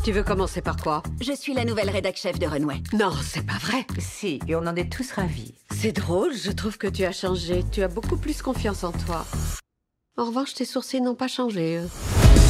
Tu veux commencer par quoi? Je suis la nouvelle rédac chef de Runway. Non, c'est pas vrai. Si, et on en est tous ravis. C'est drôle, je trouve que tu as changé. Tu as beaucoup plus confiance en toi. En revanche, tes sourcils n'ont pas changé, eux.